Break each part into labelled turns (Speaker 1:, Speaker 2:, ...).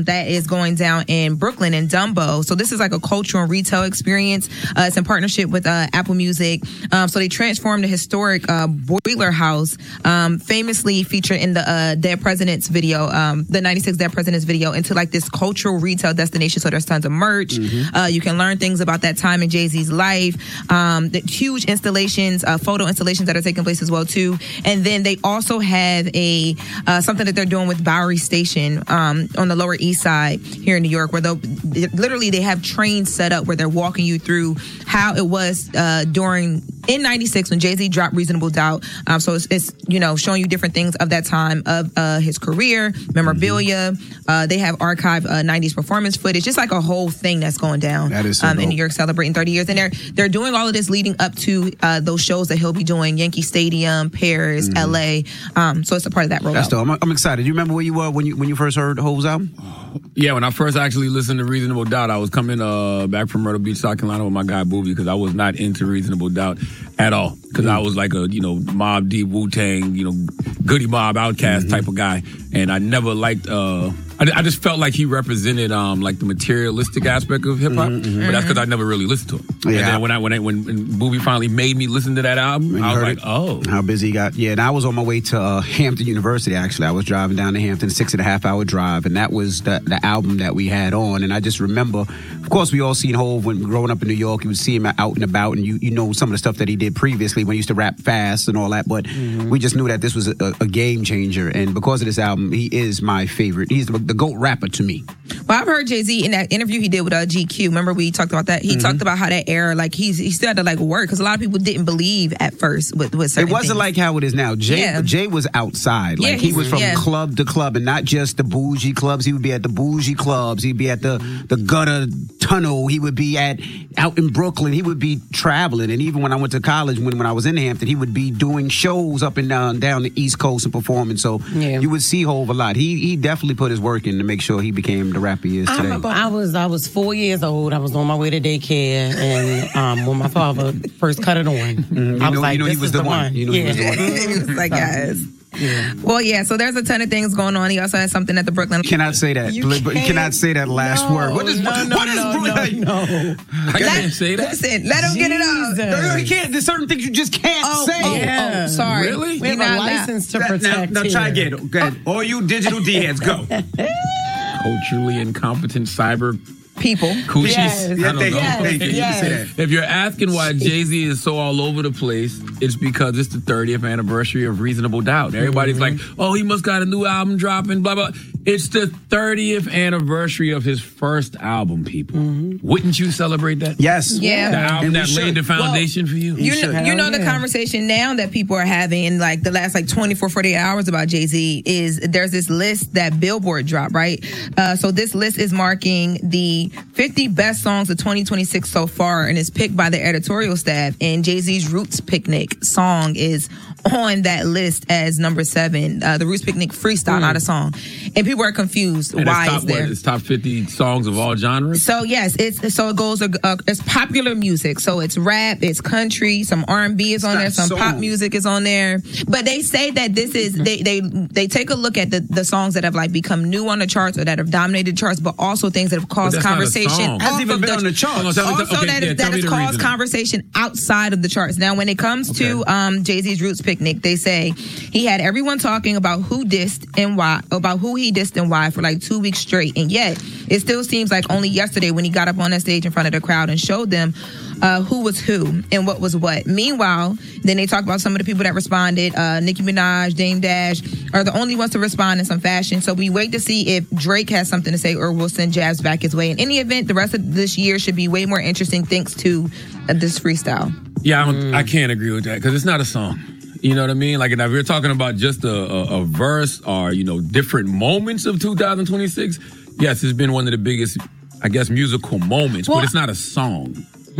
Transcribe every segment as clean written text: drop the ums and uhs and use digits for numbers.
Speaker 1: that is going down in Brooklyn in Dumbo. So this is like a cultural and retail experience. It's in partnership with Apple Music. So they transformed the historic Boiler House, famously featured in the Dead Presidents video, the 96 Dead Presidents video, into like this cultural retail destination. So there's tons of merch. You can learn things about that time in Jay-Z's life. The huge installations, photo installations that are taking place as well too. And then they also have a something that they're doing with Bowery Station on the Lower East Side here in New York, where they have trains set up where they're walking you through how it was in 96 when Jay-Z dropped Reasonable Doubt. So it's showing you different things of that time of his career, memorabilia. They have archived 90s performance footage, just like a whole thing that's going down
Speaker 2: that is so
Speaker 1: in New York, celebrating 30 years. And they're doing all of this leading up to those shows that he'll be doing, Yankee Stadium, Paris, LA. So it's a part of that rollout.
Speaker 2: That's dope. I'm excited. You remember where you were when you first heard Hov's album?
Speaker 3: Yeah, when I first actually listened to Reasonable Doubt, I was coming back from Myrtle Beach, South Carolina with my guy Boobie, because I was not into Reasonable Doubt at all. Because I was like a, Mobb Deep, Wu-Tang, Goody Mob, Outkast type of guy. And I never liked, I just felt like he represented like the materialistic aspect of hip hop. But that's because I never really listened to him. Yeah. And then when Boobie finally made me listen to that album, I was like, oh.
Speaker 2: How busy he got. Yeah, and I was on my way to Hampton University, actually. I was driving down to Hampton, 6.5-hour drive. And that was the album that we had on. And I just remember, of course, we all seen Hov when growing up in New York. You would see him out and about. And you know some of the stuff that he did previously when he used to rap fast and all that. But we just knew that this was a game changer. And because of this album, he is my favorite. He's the GOAT rapper to me.
Speaker 1: Well, I've heard Jay-Z in that interview he did with GQ. Remember we talked about that? He talked about how that era, like he still had to like work, because a lot of people didn't believe at first with certain
Speaker 2: It wasn't
Speaker 1: things.
Speaker 2: like how it is now. Jay was outside. Like he was from club to club, and not just the bougie clubs. He would be at the bougie clubs. He'd be at the gutter tunnel. He would be out in Brooklyn. He would be traveling. And even when I went to college, when I was in Hampton, he would be doing shows up and down the East Coast and performing. So you would see Hov a lot. He definitely put his work in to make sure he became the rapper he is today.
Speaker 4: I remember I was 4 years old. I was on my way to daycare, and when my father first cut it on, I was like, "This is the one."
Speaker 2: He was the one.
Speaker 1: He was like, yes. Yeah. Well, yeah, so there's a ton of things going on. He also has something at the Brooklyn.
Speaker 2: Cannot say that. You cannot say that last word. What is Brooklyn?
Speaker 3: I can't say that.
Speaker 1: Listen, let him get it out.
Speaker 2: No, he can't. There's certain things you just can't say.
Speaker 1: Oh, sorry.
Speaker 3: Really?
Speaker 4: We have a license to protect.
Speaker 2: Now try again. Go ahead. All you digital D-heads, go.
Speaker 3: Culturally incompetent cyber
Speaker 1: people.
Speaker 3: Coochies.
Speaker 4: Yes.
Speaker 3: I don't know.
Speaker 4: Yes.
Speaker 3: If you're asking why Jay-Z is so all over the place, it's because it's the 30th anniversary of Reasonable Doubt. Everybody's like, oh, he must got a new album dropping, blah, blah. It's the 30th anniversary of his first album, people. Wouldn't you celebrate that?
Speaker 2: Yes.
Speaker 1: Yeah.
Speaker 3: The album that laid the foundation for you?
Speaker 1: You know the conversation now that people are having in like the last 24, 48 hours about Jay-Z is there's this list that Billboard dropped, right? So this list is marking the 50 best songs of 2026 so far, and it's picked by the editorial staff. And Jay-Z's Roots Picnic song is on that list as number 7. The Roots Picnic freestyle, not a song. And people are confused.
Speaker 3: And
Speaker 1: why
Speaker 3: it's
Speaker 1: is there?
Speaker 3: It's top 50 songs of all genres?
Speaker 1: So yes, it goes. It's popular music. So it's rap, it's country, some R&B is on there, some pop music is on there. But they say that this is they take a look at the songs that have like become new on the charts or that have dominated charts, but also things that have caused conversation.
Speaker 2: Hasn't even been on the charts.
Speaker 1: Also, that has caused conversation outside of the charts. Now, when it comes to Jay-Z's Roots Picnic, they say he had everyone talking about who dissed and why, about who he dissed and why for like 2 weeks straight. And yet, it still seems like only yesterday when he got up on that stage in front of the crowd and showed them who was who and what was what. Meanwhile, then they talk about some of the people that responded. Nicki Minaj, Dame Dash are the only ones to respond in some fashion. So we wait to see if Drake has something to say or will send Jazz back his way. In any event, the rest of this year should be way more interesting thanks to this freestyle.
Speaker 3: Yeah, I can't agree with that because it's not a song. You know what I mean? Like, if we're talking about just a verse or, different moments of 2026, yes, it's been one of the biggest, I guess, musical moments, but it's not a song.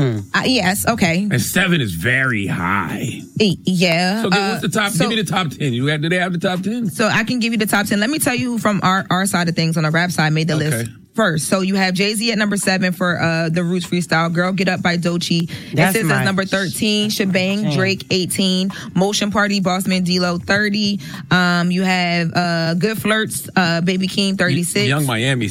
Speaker 1: Yes, okay.
Speaker 3: And 7 is very high.
Speaker 1: Yeah.
Speaker 3: So what's the top? Give me the top 10. Do they have the top 10?
Speaker 1: So I can give you the top 10. Let me tell you who from our side of things on the rap side made the list first. So you have Jay-Z at number 7 for the Roots freestyle. Girl Get Up by Doechii. That's SZA number 13. Shebang, Drake 18. Motion Party, Bossman D-Lo 30. You have Good Flirts, Baby Keem 36.
Speaker 3: Young Miami